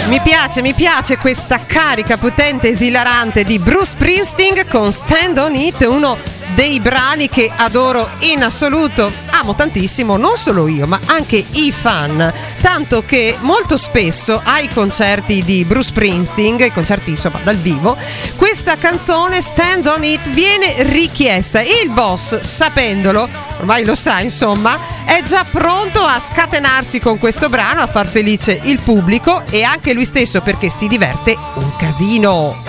Mi piace questa carica potente, esilarante di Bruce Springsteen con Stand On It, uno dei brani che adoro in assoluto. Amo tantissimo, non solo io, ma anche i fan. Tanto che molto spesso ai concerti di Bruce Springsteen, ai concerti insomma dal vivo, questa canzone Stand On It viene richiesta e il boss, sapendolo, ormai lo sa insomma, è già pronto a scatenarsi con questo brano, a far felice il pubblico e anche lui stesso, perché si diverte un casino.